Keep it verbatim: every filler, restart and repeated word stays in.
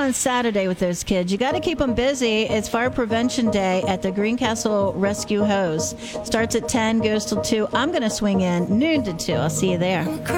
on Saturday with those kids. You got to keep them busy. It's Fire Prevention Day at the Greencastle Rescue Hose. Starts at ten, goes till two. I'm going to swing in noon to two. I'll see you there.